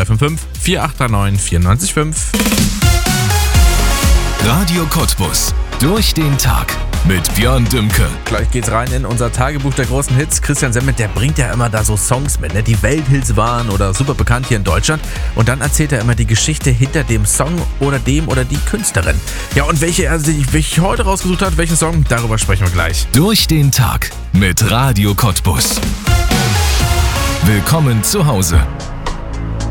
0355 4839 94.5. Radio Cottbus. Durch den Tag mit Björn Dümke. Gleich geht's rein in unser Tagebuch der großen Hits. Christian Semmelt, der bringt ja immer da so Songs mit, ne? Die Welthits waren oder super bekannt hier in Deutschland. Und dann erzählt er immer die Geschichte hinter dem Song oder dem oder die Künstlerin. Ja, und welche er sich heute rausgesucht hat, welchen Song, darüber sprechen wir gleich. Durch den Tag mit Radio Cottbus. Willkommen zu Hause.